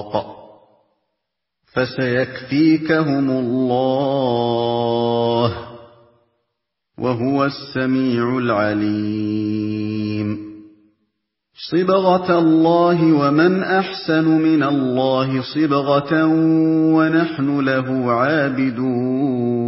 الصراط فسيكفيكهم الله وهو السميع العليم صبغة الله ومن أحسن من الله صبغة ونحن له عابدون